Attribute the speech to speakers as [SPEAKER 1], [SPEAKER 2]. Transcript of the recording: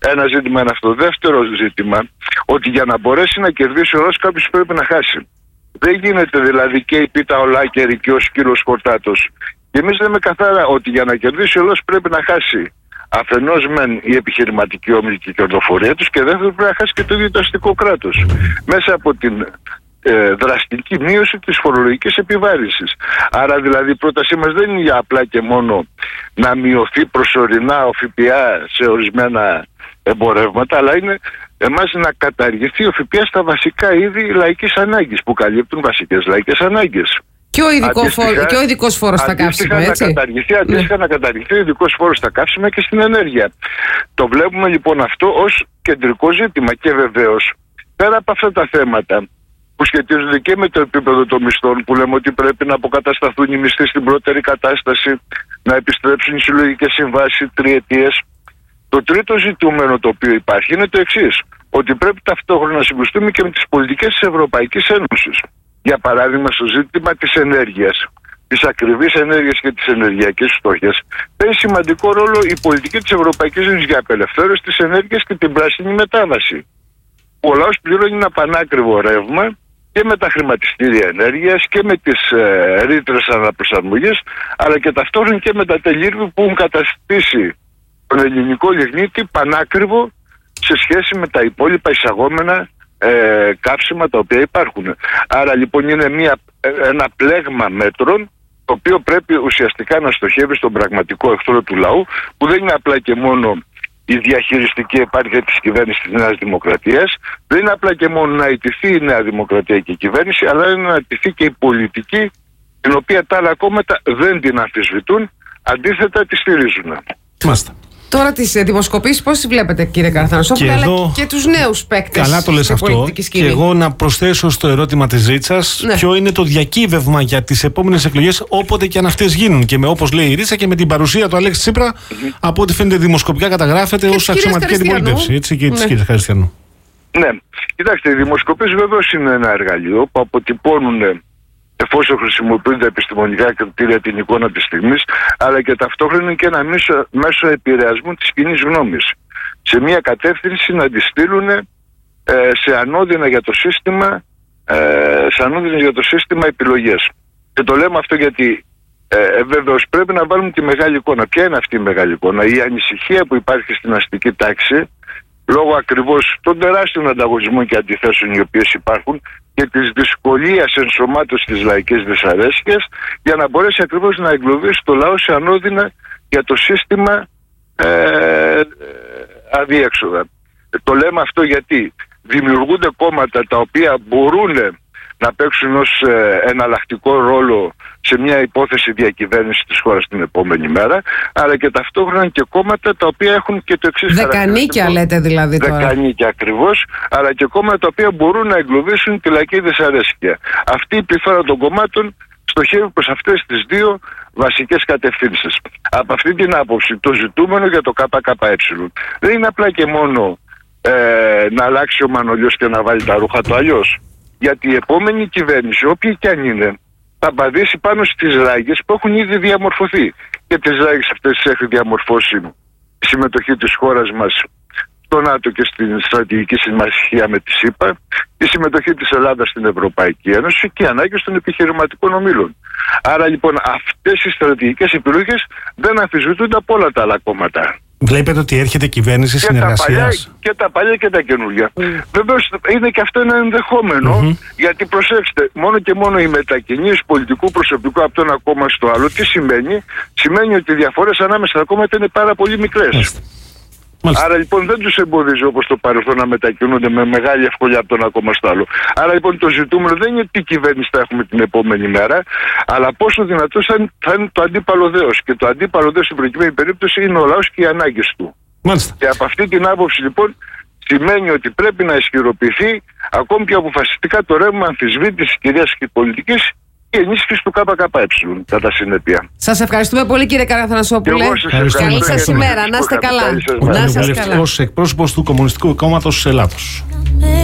[SPEAKER 1] Ένα ζήτημα είναι αυτό. Δεύτερο ζήτημα, ότι για να μπορέσει να κερδίσει ο λαός κάποιος πρέπει να χάσει. Δεν γίνεται δηλαδή και η πίτα ολάκερη και ο σκύλος χορτάτος. Και εμείς λέμε καθαρά ότι για να κερδίσει ο λαός πρέπει να χάσει αφενός μεν η επιχειρηματική όμιλη και η κερδοφορία τους, και δεύτερον πρέπει να χάσει και το ίδιο το αστικό κράτος. Μέσα από την δραστική μείωση της φορολογικής επιβάρυνσης. Άρα δηλαδή η πρότασή μας δεν είναι για απλά και μόνο να μειωθεί προσωρινά ο ΦΠΑ σε ορισμένα εμπορεύματα, αλλά είναι εμάς να καταργηθεί ο ΦΠΑ στα βασικά είδη λαϊκής ανάγκης που καλύπτουν βασικές λαϊκές ανάγκες.
[SPEAKER 2] Και ο ειδικός φόρος στα καύσιμα, έτσι.
[SPEAKER 1] Αντίστοιχα να καταργηθεί ο ειδικός φόρος στα καύσιμα και στην ενέργεια. Το βλέπουμε λοιπόν αυτό ως κεντρικό ζήτημα, και βεβαίως πέρα από αυτά τα θέματα που σχετίζονται και με το επίπεδο των μισθών, που λέμε ότι πρέπει να αποκατασταθούν οι μισθοί στην πρώτερη κατάσταση, να επιστρέψουν οι συλλογικές συμβάσεις τριετίες. Το τρίτο ζητούμενο το οποίο υπάρχει είναι το εξής, ότι πρέπει ταυτόχρονα να συγκρουστούμε και με τις πολιτικές της Ευρωπαϊκής Ένωσης. Για παράδειγμα, στο ζήτημα της ενέργειας, της ακριβής ενέργειας και της ενεργειακής φτώχειας, παίζει σημαντικό ρόλο η πολιτική της Ευρωπαϊκής Ένωσης για απελευθέρωση της ενέργειας και την πράσινη μετάβαση. Ο λαός πληρώνει ένα πανάκριβο ρεύμα και με τα χρηματιστήρια ενέργειας και με τις ρήτρες αναπροσαρμογής, αλλά και ταυτόχρονα και με τα τελείρβη που έχουν καταστήσει τον ελληνικό λιγνίτη πανάκριβο σε σχέση με τα υπόλοιπα εισαγόμενα καύσιμα τα οποία υπάρχουν. Άρα λοιπόν είναι ένα πλέγμα μέτρων το οποίο πρέπει ουσιαστικά να στοχεύει στον πραγματικό εχθρό του λαού, που δεν είναι απλά και μόνο η διαχειριστική επάρκεια της κυβέρνησης της Νέας Δημοκρατίας, δεν είναι απλά και μόνο να ιτηθεί η Νέα Δημοκρατία και η κυβέρνηση, αλλά είναι να ιτηθεί και η πολιτική, την οποία τα άλλα κόμματα δεν την αμφισβητούν, αντίθετα τη στηρίζουν.
[SPEAKER 3] Μάλιστα.
[SPEAKER 2] Τώρα τις δημοσκοπήσεις πώς τις βλέπετε, κύριε Καραθανασόπουλε, αλλά και τους νέους παίκτες?
[SPEAKER 3] Καλά το λες αυτό. Και εγώ να προσθέσω στο ερώτημα της Ρίτσας, ποιο είναι το διακύβευμα για τις επόμενες εκλογές, όποτε και αν αυτές γίνουν. Και με, όπως λέει η Ρίτσα, και με την παρουσία του Αλέξη Τσίπρα, από ό,τι φαίνεται δημοσκοπικά καταγράφεται ως αξιωματική αντιπολίτευση. Έτσι, και της κυρίας Χαριστιανού.
[SPEAKER 1] Ναι, κοιτάξτε, οι δημοσκοπήσεις βεβαίως είναι ένα εργαλείο που αποτυπώνουν, εφόσον χρησιμοποιούνται επιστημονικά κριτήρια, την εικόνα της στιγμής, αλλά και ταυτόχρονα είναι και ένα μέσο επηρεασμού της κοινής γνώμης. Σε μια κατεύθυνση να τη στείλουν σε ανώδυνα για το σύστημα επιλογές. Και το λέμε αυτό γιατί βεβαίως πρέπει να βάλουμε τη μεγάλη εικόνα. Ποια είναι αυτή η μεγάλη εικόνα? Η ανησυχία που υπάρχει στην αστική τάξη, λόγω ακριβώς των τεράστιων ανταγωνισμών και αντιθέσεων οι οποίες υπάρχουν και της δυσκολίας ενσωμάτωσης της λαϊκής δυσαρέσκειας, για να μπορέσει ακριβώς να εγκλωβίσει το λαό σε ανώδυνα για το σύστημα αδίέξοδα. Το λέμε αυτό γιατί δημιουργούνται κόμματα τα οποία μπορούν να παίξουν ως εναλλακτικό ρόλο σε μια υπόθεση διακυβέρνηση της χώρας την επόμενη μέρα, αλλά και ταυτόχρονα και κόμματα τα οποία έχουν και το εξής χαρακτηριστικό.
[SPEAKER 2] Δεκανίκια λέτε δηλαδή τώρα.
[SPEAKER 1] Δεκανίκια ακριβώς, αλλά και κόμματα τα οποία μπορούν να εγκλωβίσουν τη λαϊκή δυσαρέσκεια. Αυτή η πληθώρα των κομμάτων στοχεύει προς αυτές τις δύο βασικές κατευθύνσεις. Από αυτή την άποψη το ζητούμενο για το ΚΚΕ δεν είναι απλά και μόνο να αλλάξει ο Μανολιός και να βάλει τα ρούχα του αλλιώς. Γιατί η επόμενη κυβέρνηση, όποια και αν είναι, θα παδίσει πάνω στις ράγες που έχουν ήδη διαμορφωθεί. Και τις ράγες αυτές τις έχει διαμορφώσει η συμμετοχή της χώρας μας στο ΝΑΤΟ και στην στρατηγική συμμαχία με τη ΣΥΠΑ, η συμμετοχή της Ελλάδας στην Ευρωπαϊκή Ένωση και οι ανάγκες των επιχειρηματικών ομίλων. Άρα λοιπόν αυτές οι στρατηγικές επιλογές δεν αμφισβητούνται από όλα τα άλλα κόμματα.
[SPEAKER 3] Βλέπετε ότι έρχεται κυβέρνηση συνεργασίας.
[SPEAKER 1] Και τα παλιά και τα καινούργια. Βεβαίως είναι και αυτό ένα ενδεχόμενο, γιατί προσέξτε, μόνο και μόνο η μετακίνηση πολιτικού προσωπικού από το ένα κόμμα στο άλλο, τι σημαίνει? Σημαίνει ότι οι διαφορές ανάμεσα στα κόμματα είναι πάρα πολύ μικρές. Άρα λοιπόν δεν τους εμποδίζει όπως το παρελθόν να μετακινούνται με μεγάλη ευκολία από το ένα κόμμα στο άλλο. Άρα λοιπόν το ζητούμενο δεν είναι τι κυβέρνηση θα έχουμε την επόμενη μέρα, αλλά πόσο δυνατός θα είναι το αντίπαλο δέος. Και το αντίπαλο δέος στην προκειμένη περίπτωση είναι ο λαός και οι ανάγκες του.
[SPEAKER 3] Μάλιστα.
[SPEAKER 1] Και από αυτή την άποψη λοιπόν σημαίνει ότι πρέπει να ισχυροποιηθεί ακόμη πιο αποφασιστικά το ρεύμα αμφισβήτησης της κυρίας και πολιτικής και ενίσχυση του ΚΚΕ κατά συνέπεια.
[SPEAKER 2] Σας ευχαριστούμε πολύ, κύριε Καραθανασόπουλε. Καλή σας ημέρα. Να είστε καλά.
[SPEAKER 3] Ως εκπρόσωπος του Κομμουνιστικού Κόμματος Ελλάδος.